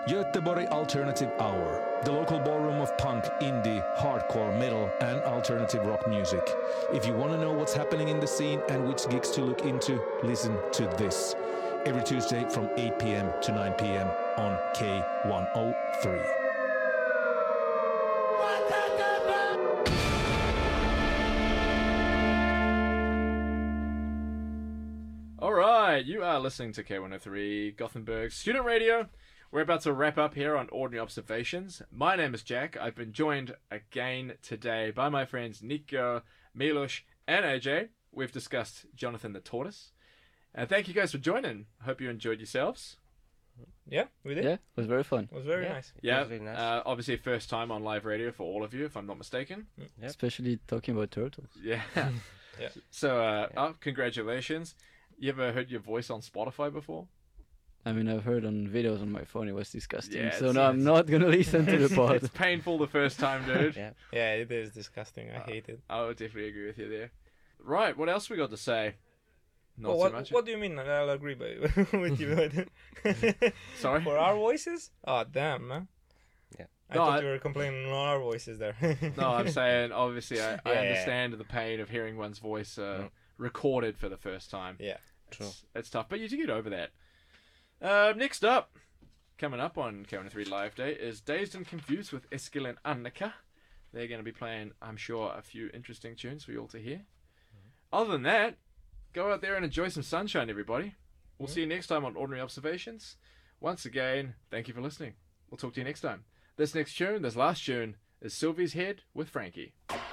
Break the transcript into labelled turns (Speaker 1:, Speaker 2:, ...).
Speaker 1: Göteborg Alternative Hour, the local ballroom of punk, indie, hardcore, metal, and alternative rock music. If you want to know what's happening in the scene and which gigs to look into, listen to this. Every Tuesday from 8 p.m. to 9 p.m. on K103.
Speaker 2: All right, you are listening to K103 Gothenburg Student Radio. We're about to wrap up here on Ordinary Observations. My name is Jack. I've been joined again today by my friends Nico, Milos, and AJ. We've discussed Jonathan the Tortoise. And thank you guys for joining. I hope you enjoyed yourselves.
Speaker 3: Yeah, we did.
Speaker 4: Yeah, it was very fun.
Speaker 3: It was very nice.
Speaker 2: Yeah,
Speaker 5: really nice.
Speaker 2: Obviously first time on live radio for all of you, if I'm not mistaken.
Speaker 5: Yep.
Speaker 4: Especially talking about turtles.
Speaker 2: Yeah.
Speaker 3: Yeah.
Speaker 2: So, congratulations. You ever heard your voice on Spotify before?
Speaker 4: I mean, I've heard on videos on my phone it was disgusting.
Speaker 2: Yeah,
Speaker 4: so
Speaker 2: it's-
Speaker 4: no, I'm not going to listen to the pod.
Speaker 2: It's painful the first time, dude.
Speaker 5: Yeah.
Speaker 3: Yeah, it is disgusting. I hate it.
Speaker 2: I would definitely agree with you there. Right, what else we got to say? Not
Speaker 3: Well,
Speaker 2: too much.
Speaker 3: what do you mean? I'll agree with you.
Speaker 2: Sorry?
Speaker 3: For our voices? Oh, damn, man.
Speaker 5: Yeah.
Speaker 3: I
Speaker 2: No,
Speaker 3: thought
Speaker 2: I-
Speaker 3: you were complaining on our voices there.
Speaker 2: No, I'm saying, obviously, I
Speaker 3: Yeah.
Speaker 2: understand the pain of hearing one's voice recorded for the first time.
Speaker 3: Yeah.
Speaker 5: True.
Speaker 2: It's tough, but you do get over that. Next up, coming up on K103 Live Day, is Dazed and Confused with Eskil and Annika. They're going to be playing, I'm sure, a few interesting tunes for you all to hear. Other than that, go out there and enjoy some sunshine, everybody. We'll see you next time on Ordinary Observations. Once again, thank you for listening. We'll talk to you next time. This last tune, is Sylvie's Head with Frankie.